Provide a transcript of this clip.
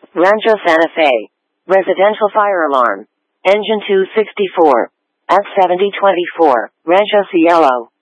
Rancho Santa Fe. Residential fire alarm. Engine 264. F7024. Rancho Cielo.